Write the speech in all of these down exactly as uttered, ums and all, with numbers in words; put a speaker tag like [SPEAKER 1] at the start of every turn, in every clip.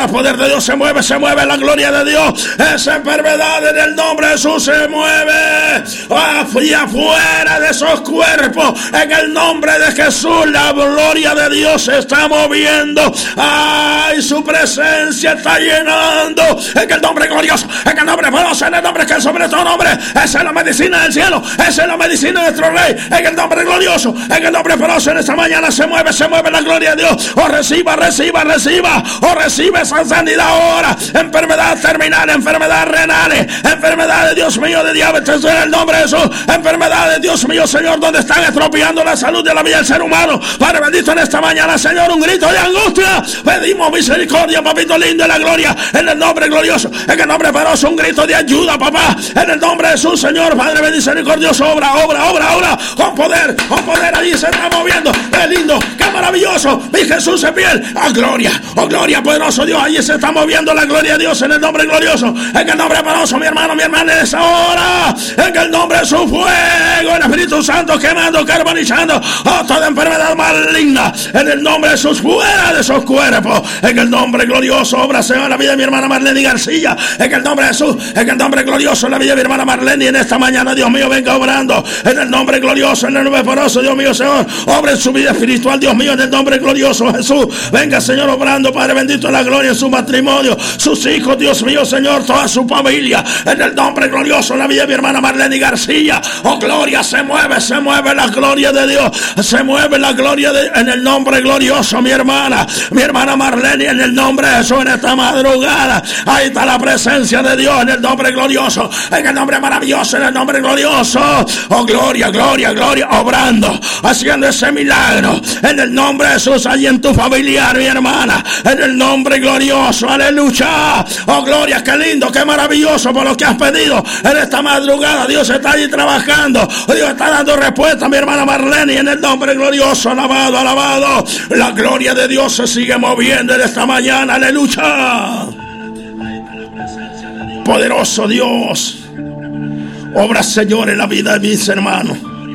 [SPEAKER 1] poder de Dios se mueve, se mueve la gloria de Dios. Esa enfermedad en el nombre de Jesús se mueve y afuera de esos cuerpos. En el nombre de Jesús la gloria de Dios se está moviendo. Ay, su presencia está llenando. En el nombre glorioso, en el nombre poderoso, en el nombre que es sobre todo nombre. Esa es la medicina del cielo, esa es la medicina de nuestro Rey. En el nombre glorioso, en el nombre poderoso, en esta mañana se mueve, se mueve la gloria de Dios. O reciba, reciba, reciba, o recibe esa sanidad ahora. Enfermedad terminal, enfermedad renal, enfermedad de Dios mío de diabetes en el nombre de Jesús. Enfermedad de Dios mío, Señor, donde están estropeando la salud de la vida del ser humano. Padre bendito, en esta mañana, Señor, un grito de angustia. Pedimos misericordia, papito lindo, en la gloria, en el nombre glorioso, en el nombre poderoso, un grito de ayuda, papá, en el nombre de Jesús, Señor, Padre bendito, misericordioso, obra, obra, obra, obra, con poder, con poder, allí se está moviendo. Qué lindo, qué maravilloso, mi Jesús es fiel. Oh gloria, oh gloria, poderoso Dios, allí se está moviendo la gloria de Dios en el nombre glorioso, en el nombre poderoso, mi hermano, mi hermana, en esa hora, en el nombre de su fuego, el Espíritu Santo quemando, carbonizando, oh, toda enfermedad maligna, en el nombre de sus fuera de esos cuerpos, en el nombre glorioso, obra Señor la vida de mi hermana Marlene García, en el nombre de Jesús, en el nombre glorioso, la vida de mi hermana Marlene, y en esta mañana, Dios mío, venga obrando, en el nombre glorioso, en el nombre poderoso, Dios mío, Señor, obra en su vida espiritual, Dios mío, en el nombre glorioso, Jesús, venga, Señor, obrando, Padre bendito, en la gloria, en su matrimonio, sus hijos, Dios mío, Señor, toda su familia, en el nombre glorioso, la vida de mi hermana Marlene García, oh gloria, se mueve, se mueve la gloria de Dios, se mueve la gloria de, en el nombre glorioso, mi hermana, mi hermana Marlene, en el nombre de Jesús, en esta madrugada, ahí está la presencia de Dios, en el nombre glorioso, en el nombre maravilloso, en el nombre glorioso, oh gloria, gloria, gloria, obrando, haciendo ese milagro, en el nombre de Jesús, allí en tu familiar, mi hermana, en el nombre glorioso, aleluya, oh gloria, qué lindo, qué maravilloso por lo que has pedido, en esta madrugada, Dios está allí trabajando, Dios está dando respuesta, mi hermana Marlene, en el nombre glorioso, alabado, alabado, la gloria de Dios se sigue moviendo en esta mañana, aleluya, poderoso Dios, obra Señor en la vida de mis hermanos,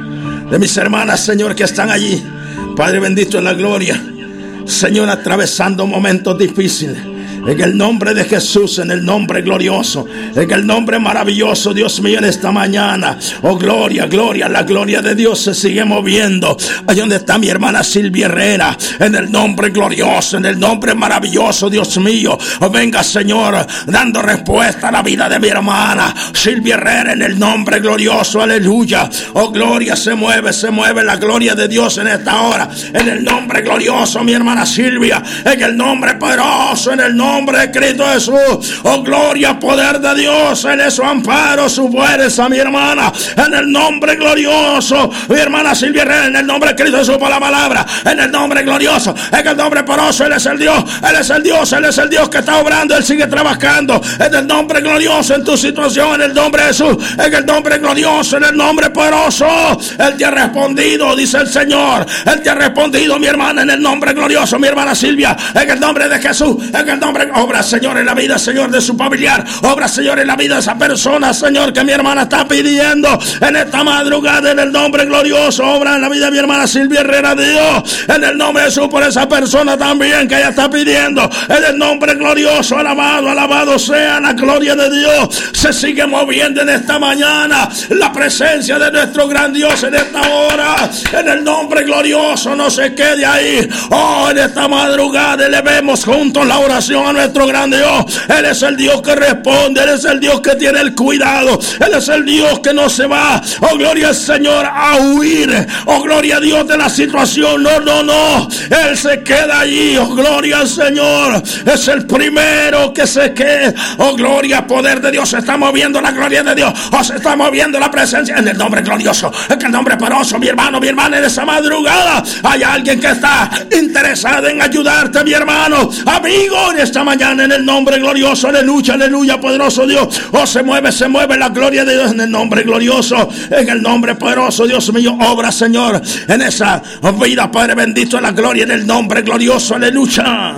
[SPEAKER 1] de mis hermanas, Señor, que están allí, Padre bendito en la gloria, Señor, atravesando momentos difíciles. En el nombre de Jesús, en el nombre glorioso, en el nombre maravilloso, Dios mío, en esta mañana, oh gloria, gloria, la gloria de Dios se sigue moviendo. Allí donde está mi hermana Silvia Herrera, en el nombre glorioso, en el nombre maravilloso, Dios mío, oh, venga Señor, dando respuesta a la vida de mi hermana Silvia Herrera, en el nombre glorioso, aleluya, oh gloria, se mueve, se mueve la gloria de Dios en esta hora, en el nombre glorioso, mi hermana Silvia, en el nombre poderoso, en el nombre nombre de Cristo Jesús, oh gloria, poder de Dios, Él es su amparo, su fuerza, mi hermana, en el nombre glorioso, mi hermana Silvia Herrera, en el nombre de Cristo Jesús, por la palabra, en el nombre glorioso, en el nombre poroso, Él es el Dios, Él es el Dios, Él es el Dios que está obrando, Él sigue trabajando, en el nombre glorioso, en tu situación, en el nombre de Jesús, en el nombre glorioso, en el nombre poderoso, Él te ha respondido, dice el Señor, Él te ha respondido, mi hermana, en el nombre glorioso, mi hermana Silvia, en el nombre de Jesús, en el nombre, obra Señor en la vida, Señor, de su familiar, obra Señor en la vida de esa persona, Señor, que mi hermana está pidiendo en esta madrugada, en el nombre glorioso, obra en la vida de mi hermana Silvia Herrera, Dios, en el nombre de Jesús, por esa persona también que ella está pidiendo, en el nombre glorioso, alabado, alabado sea la gloria de Dios, se sigue moviendo en esta mañana, la presencia de nuestro gran Dios en esta hora, en el nombre glorioso, no se quede ahí, oh, en esta madrugada elevemos juntos la oración a nuestro gran Dios. Él es el Dios que responde, Él es el Dios que tiene el cuidado, Él es el Dios que no se va, oh gloria al Señor, a huir, oh gloria a Dios de la situación, no, no, no, Él se queda allí, oh gloria al Señor, es el primero que se queda, oh gloria, poder de Dios, se está moviendo la gloria de Dios, oh se está moviendo la presencia, en el nombre glorioso, en el nombre poderoso, mi hermano, mi hermana, en esa madrugada, hay alguien que está interesado en ayudarte, mi hermano, amigo, en esta mañana, en el nombre glorioso, aleluya, aleluya, poderoso Dios, oh se mueve, se mueve la gloria de Dios, en el nombre glorioso, en el nombre poderoso, Dios mío, obra Señor, en esa vida, Padre bendito, la gloria, en el nombre glorioso, aleluya,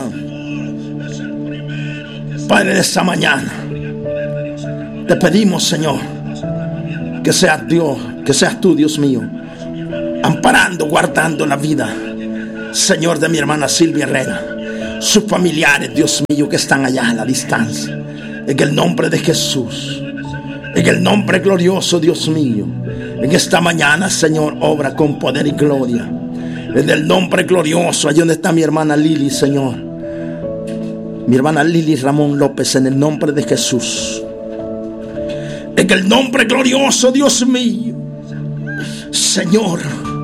[SPEAKER 1] Padre, en esta mañana, te pedimos, Señor, que seas Dios, que seas tú, Dios mío, amparando, guardando la vida, Señor, de mi hermana Silvia Herrera. sus familiares, Dios mío, que están allá a la distancia. En el nombre de Jesús, en el nombre glorioso, Dios mío, en esta mañana, Señor, obra con poder y gloria. En el nombre glorioso, allí donde está mi hermana Lili, Señor, mi hermana Lili Ramón López, en el nombre de Jesús, en el nombre glorioso, Dios mío, Señor,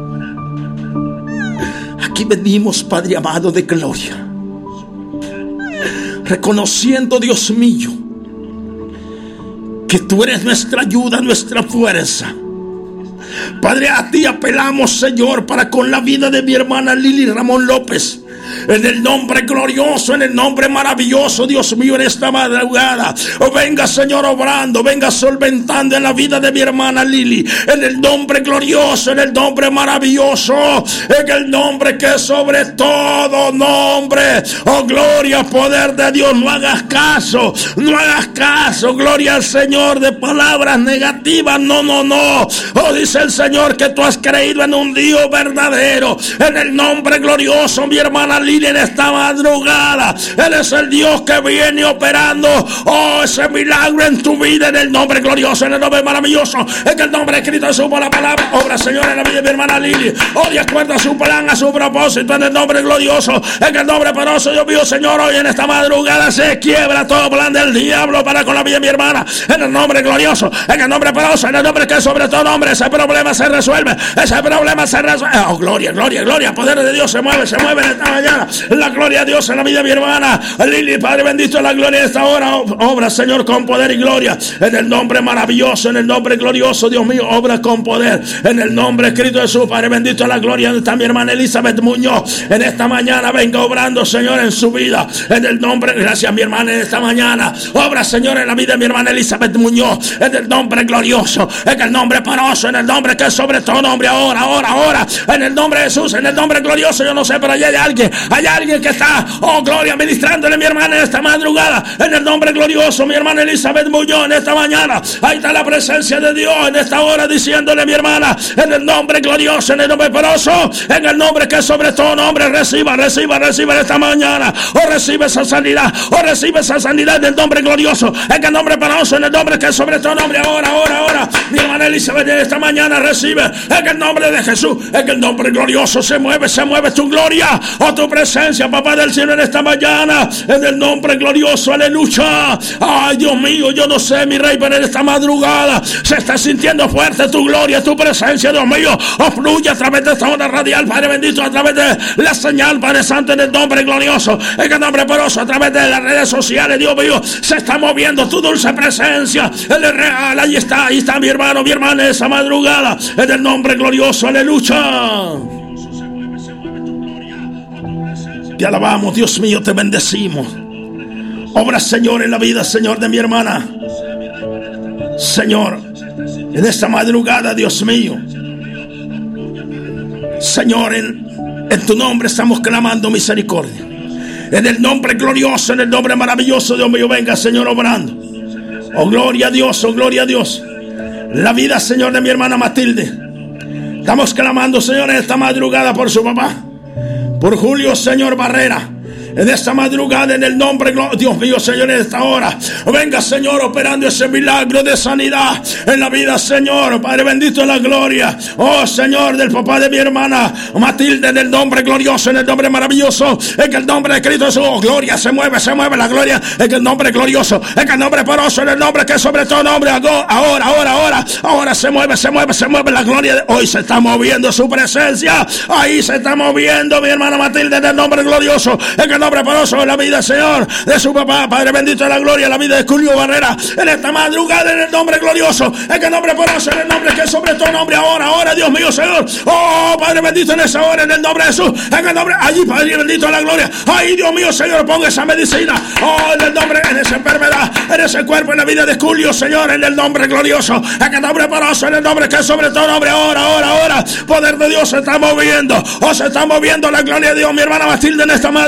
[SPEAKER 1] aquí venimos, Padre amado de gloria, reconociendo, Dios mío, que tú eres nuestra ayuda, nuestra fuerza. Padre, a ti apelamos, Señor, para con la vida de mi hermana Lili Ramón López. En el nombre glorioso, en el nombre maravilloso, Dios mío, en esta madrugada, oh, venga, Señor, obrando, venga solventando en la vida de mi hermana Lili. En el nombre glorioso, en el nombre maravilloso, en el nombre que sobre todo nombre. Oh, gloria, poder de Dios. No hagas caso, no hagas caso, gloria al Señor, de palabras negativas. No, no, no. Oh, dice el Señor que tú has creído en un Dios verdadero. En el nombre glorioso, mi hermana Lili, en esta madrugada, Él es el Dios que viene operando, oh, ese milagro en tu vida, en el nombre glorioso, en el nombre maravilloso, en el nombre escrito de su palabra. Obra, Señor, en la vida de mi hermana Lili, oh, de acuerdo a su plan, a su propósito, en el nombre glorioso, en el nombre poderoso, Dios mío, Señor, hoy en esta madrugada se quiebra todo plan del diablo para con la vida de mi hermana, en el nombre glorioso, en el nombre poderoso, en el nombre que sobre todo nombre, ese problema se resuelve, ese problema se resuelve. Oh, gloria, gloria, gloria, poder de Dios se mueve, se mueve en esta mañana. La gloria a Dios en la vida de mi hermana Lili, Padre bendito, en la gloria de esta hora. Obra, Señor, con poder y gloria. En el nombre maravilloso, en el nombre glorioso, Dios mío, obra con poder. En el nombre escrito de su Padre bendito, en la gloria de esta mi hermana Elizabeth Muñoz. En esta mañana venga obrando, Señor, en su vida. En el nombre, gracias mi hermana, en esta mañana. Obra, Señor, en la vida de mi hermana Elizabeth Muñoz. En el nombre glorioso, en el nombre poderoso, en el nombre que es sobre todo nombre. Ahora, ahora, ahora. En el nombre de Jesús, en el nombre glorioso, yo no sé, pero allá hay alguien. Hay alguien que está, oh, gloria, ministrándole a mi hermana en esta madrugada. En el nombre glorioso, mi hermana Elizabeth Muñoz, en esta mañana. Ahí está la presencia de Dios en esta hora, diciéndole a mi hermana, en el nombre glorioso, en el nombre poderoso, en el nombre que sobre todo nombre, reciba, reciba, reciba en esta mañana. O recibe esa sanidad, o recibe esa sanidad en el nombre glorioso, en el nombre poderoso, en el nombre que sobre todo nombre. Ahora, ahora, ahora, mi hermana Elizabeth en esta mañana recibe, en el nombre de Jesús, en el nombre glorioso, se mueve, se mueve tu gloria, o tu presencia, papá del cielo, en esta mañana, en el nombre glorioso, aleluya. Ay, Dios mío, yo no sé, mi rey, pero en esta madrugada se está sintiendo fuerte tu gloria, tu presencia, Dios mío, o fluye a través de esta onda radial, Padre bendito, a través de la señal, Padre santo, en el nombre glorioso, en el nombre poderoso, a través de las redes sociales, Dios mío, se está moviendo tu dulce presencia. Él es real, ahí está, ahí está mi hermano, mi hermana, esa madrugada, en el nombre glorioso, aleluya. Te alabamos, Dios mío, te bendecimos. Obra, Señor, en la vida, Señor, de mi hermana. Señor, en esta madrugada, Dios mío, Señor, en, en tu nombre estamos clamando misericordia. En el nombre glorioso, en el nombre maravilloso, Dios mío, venga, Señor, obrando. Oh, gloria a Dios, oh, gloria a Dios. La vida, Señor, de mi hermana Matilde. Estamos clamando, Señor, en esta madrugada por su papá, por Julio, Señor, Barrera. En esta madrugada, en el nombre, Dios mío, Señor, en esta hora, venga, Señor, operando ese milagro de sanidad en la vida, Señor, Padre bendito en la gloria, oh, Señor, del papá de mi hermana Matilde, en el nombre glorioso, en el nombre maravilloso, en el nombre de Cristo Jesús, oh, gloria, se mueve, se mueve la gloria, en el nombre glorioso, en el nombre poderoso, en el nombre que es sobre todo nombre, ahora, ahora, ahora, ahora se mueve, se mueve, se mueve la gloria, de, hoy se está moviendo su presencia, ahí se está moviendo mi hermana Matilde, en el nombre glorioso, en el nombre poderoso de la vida, Señor, de su papá, Padre bendito de la gloria, la vida de Julio Barrera, en esta madrugada, en el nombre glorioso, en el nombre poderoso, en el nombre que es sobre todo nombre, ahora, ahora, Dios mío, Señor, oh, Padre bendito en esa hora, en el nombre de Jesús, en el nombre, allí, Padre bendito de la gloria, ay, Dios mío, Señor, ponga esa medicina, oh, en el nombre, en esa enfermedad, en ese cuerpo, en la vida de Julio, Señor, en el nombre glorioso, en el nombre poderoso, en el nombre que es sobre todo nombre, ahora, ahora, ahora, poder de Dios se está moviendo, oh, se está moviendo la gloria de Dios, mi hermana Matilde, en esta madrugada.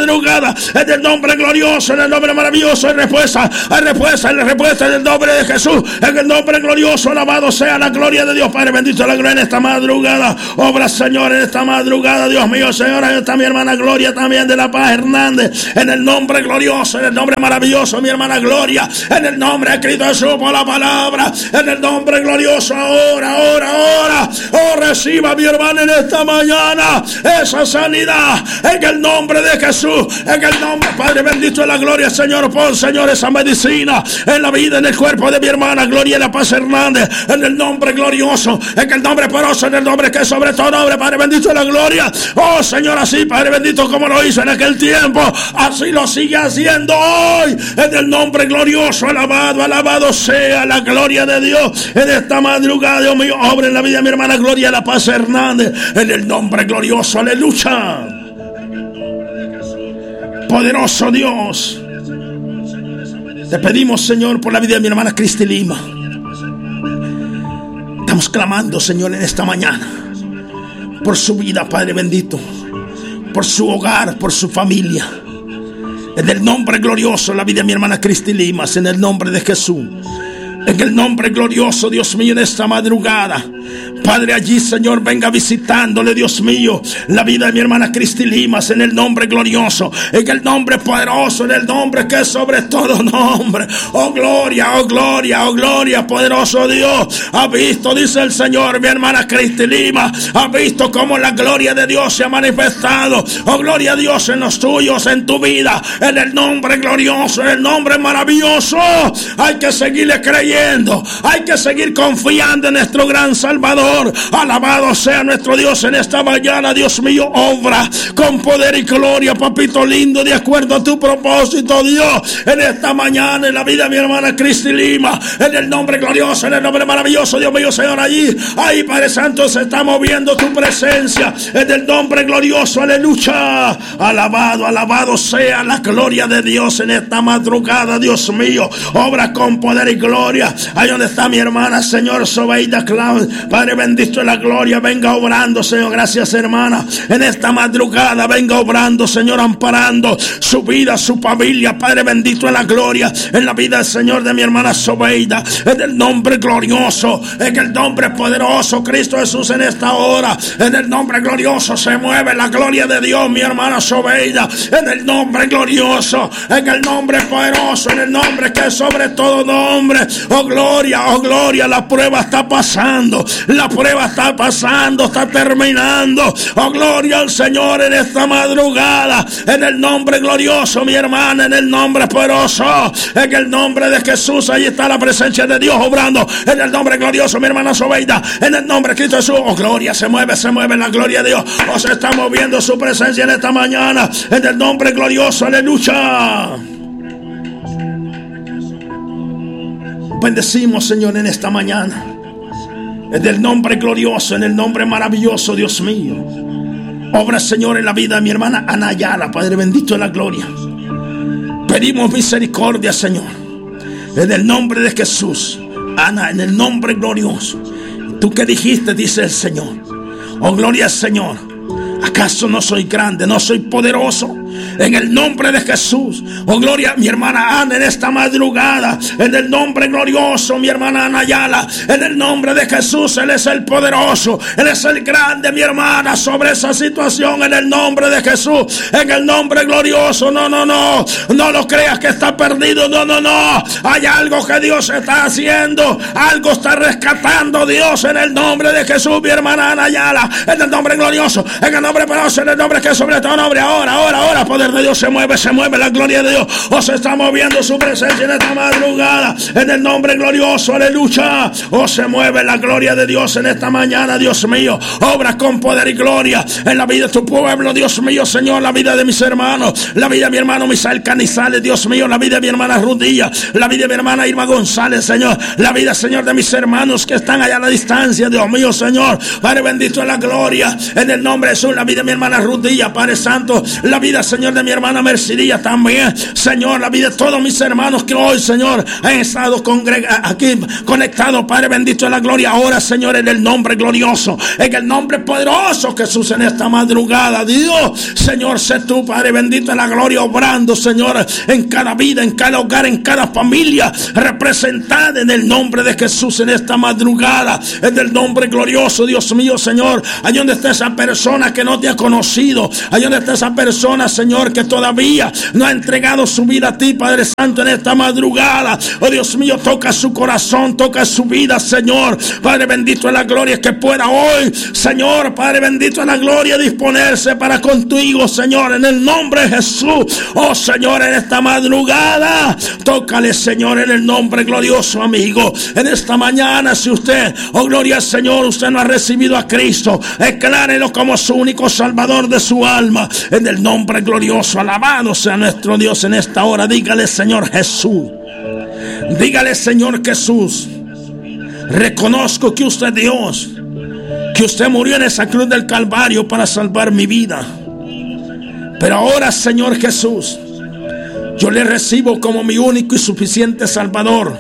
[SPEAKER 1] madrugada, en el nombre glorioso, en el nombre maravilloso, hay respuesta, hay respuesta, hay respuesta en el nombre de Jesús, en el nombre glorioso, alabado sea la gloria de Dios. Padre bendito, la gloria en esta madrugada, obra Señor en esta madrugada, Dios mío, Señor, ahí está mi hermana Gloria también de La Paz Hernández, en el nombre glorioso, en el nombre maravilloso, mi hermana Gloria, en el nombre de Cristo Jesús por la palabra, en el nombre glorioso, ahora, ahora, ahora, oh, reciba mi hermana en esta mañana esa sanidad, en el nombre de Jesús, en el nombre, Padre bendito de la gloria, Señor, pon, Señor, esa medicina en la vida, en el cuerpo de mi hermana Gloria de La Paz Hernández, en el nombre glorioso, en el nombre poderoso, en el nombre que es sobre todo nombre, Padre bendito de la gloria, oh Señor, así, Padre bendito, como lo hizo en aquel tiempo, así lo sigue haciendo hoy, en el nombre glorioso, alabado, alabado sea la gloria de Dios, en esta madrugada, Dios mío, obra en la vida de mi hermana Gloria de La Paz Hernández, en el nombre glorioso, aleluya. Poderoso Dios, te pedimos, Señor, por la vida de mi hermana Cristi Lima. Estamos clamando, Señor, en esta mañana por su vida, Padre bendito, por su hogar, por su familia, en el nombre glorioso, la vida de mi hermana Cristi Lima, en el nombre de Jesús, en el nombre glorioso, Dios mío, en esta madrugada, Padre, allí, Señor, venga visitándole, Dios mío, la vida de mi hermana Cristi Limas, en el nombre glorioso, en el nombre poderoso, en el nombre que es sobre todo nombre. Oh gloria, oh gloria, oh gloria, poderoso Dios. Ha visto, dice el Señor, mi hermana Cristi Limas, ha visto cómo la gloria de Dios se ha manifestado. Oh gloria a Dios en los tuyos, en tu vida, en el nombre glorioso, en el nombre maravilloso. Hay que seguirle creyendo, hay que seguir confiando en nuestro gran Salvador. Alabado sea nuestro Dios en esta mañana, Dios mío, obra con poder y gloria, papito lindo, de acuerdo a tu propósito, Dios, en esta mañana, en la vida de mi hermana Cristi Lima, en el nombre glorioso, en el nombre maravilloso, Dios mío, Señor, allí, ahí, Padre Santo, se está moviendo tu presencia, en el nombre glorioso, aleluya, alabado, alabado sea la gloria de Dios en esta madrugada, Dios mío, obra con poder y gloria, ahí donde está mi hermana, Señor, Sobeida Cloud, Padre bendito de la gloria, venga obrando, Señor, gracias, hermana, en esta madrugada, venga obrando, Señor, amparando su vida, su familia, Padre bendito de la gloria, en la vida del Señor de mi hermana Sobeida, en el nombre glorioso, en el nombre poderoso, Cristo Jesús, en esta hora, en el nombre glorioso, se mueve la gloria de Dios, mi hermana Sobeida, en el nombre glorioso, en el nombre poderoso, en el nombre que es sobre todo nombre, oh gloria, oh gloria, la prueba está pasando, la prueba está pasando, está terminando. Oh, gloria al Señor en esta madrugada. En el nombre glorioso, mi hermana, en el nombre poderoso, en el nombre de Jesús, ahí está la presencia de Dios obrando. En el nombre glorioso, mi hermana Sobeida, en el nombre de Cristo Jesús. Oh, gloria, se mueve, se mueve la gloria de Dios. Oh, se está moviendo su presencia en esta mañana. En el nombre glorioso, aleluya. Bendecimos, Señor, en esta mañana. En el nombre glorioso, en el nombre maravilloso, Dios mío. Obra, Señor, en la vida de mi hermana Anayala, Padre bendito de la gloria. Pedimos misericordia, Señor, en el nombre de Jesús. Ana, en el nombre glorioso. Tú que dijiste, dice el Señor. Oh, gloria al Señor. ¿Acaso no soy grande, no soy poderoso? En el nombre de Jesús. Oh, gloria a mi hermana Ana en esta madrugada. En el nombre glorioso, mi hermana Ana Ayala. En el nombre de Jesús, Él es el poderoso. Él es el grande, mi hermana, sobre esa situación. En el nombre de Jesús. En el nombre glorioso. No, no, no. No lo creas que está perdido. No, no, no. Hay algo que Dios está haciendo. Algo está rescatando Dios en el nombre de Jesús, mi hermana Ana Ayala. En el nombre glorioso. En el nombre poderoso. En el nombre que es sobre todo nombre. Ahora, ahora, ahora. Poder de Dios se mueve, se mueve la gloria de Dios. O se está moviendo su presencia en esta madrugada. En el nombre glorioso, aleluya. O se mueve la gloria de Dios en esta mañana, Dios mío. Obra con poder y gloria en la vida de tu pueblo, Dios mío, Señor. La vida de mis hermanos, la vida de mi hermano Misael Canizales, Dios mío. La vida de mi hermana Rudilla, la vida de mi hermana Irma González, Señor. La vida, Señor, de mis hermanos que están allá a la distancia, Dios mío, Señor. Padre bendito en la gloria, en el nombre de Jesús. La vida de mi hermana Rudilla, Padre Santo. La vida, Señor, Señor, de mi hermana Mercería también. Señor, la vida de todos mis hermanos que hoy, Señor, han estado congrega- aquí conectados, Padre bendito de la gloria. Ahora, Señor, en el nombre glorioso, en el nombre poderoso Jesús, en esta madrugada, Dios, Señor, sé tú, Padre bendito de la gloria, obrando, Señor, en cada vida, en cada hogar, en cada familia representada en el nombre de Jesús en esta madrugada, en el nombre glorioso, Dios mío, Señor. Allí donde está esa persona que no te ha conocido, allí donde está esa persona, Señor, que todavía no ha entregado su vida a ti, Padre Santo, en esta madrugada. Oh Dios mío, toca su corazón, toca su vida, Señor, Padre bendito de la gloria, que pueda hoy, Señor, Padre bendito de la gloria, disponerse para contigo, Señor, en el nombre de Jesús. Oh Señor, en esta madrugada, tócale, Señor, en el nombre glorioso, amigo. En esta mañana, si usted, oh gloria al Señor, usted no ha recibido a Cristo, declárelo como su único Salvador de su alma, en el nombre glorioso. Alabado sea nuestro Dios en esta hora. Dígale, Señor Jesús, dígale, Señor Jesús, reconozco que usted es Dios, que usted murió en esa cruz del Calvario para salvar mi vida. Pero ahora, Señor Jesús, yo le recibo como mi único y suficiente Salvador.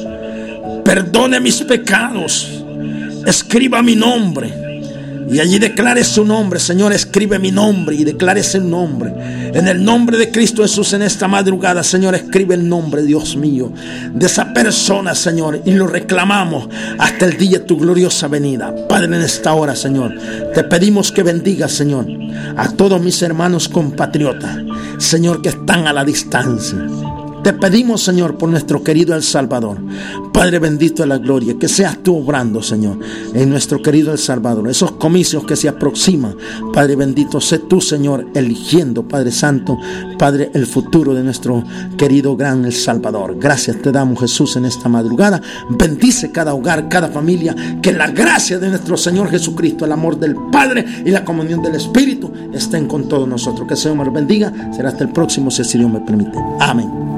[SPEAKER 1] Perdone mis pecados, escriba mi nombre y allí declare su nombre. Señor, escribe mi nombre y declare ese nombre. En el nombre de Cristo Jesús, en esta madrugada, Señor, escribe el nombre, Dios mío, de esa persona, Señor, y lo reclamamos hasta el día de tu gloriosa venida. Padre, en esta hora, Señor, te pedimos que bendiga, Señor, a todos mis hermanos compatriotas, Señor, que están a la distancia. Te pedimos, Señor, por nuestro querido El Salvador. Padre bendito de la gloria, que seas tú obrando, Señor, en nuestro querido El Salvador. Esos comicios que se aproximan, Padre bendito, sé tú, Señor, eligiendo, Padre Santo, Padre, el futuro de nuestro querido gran El Salvador. Gracias te damos, Jesús, en esta madrugada. Bendice cada hogar, cada familia. Que la gracia de nuestro Señor Jesucristo, el amor del Padre y la comunión del Espíritu estén con todos nosotros. Que el Señor nos bendiga. Será hasta el próximo, si Dios me permite. Amén.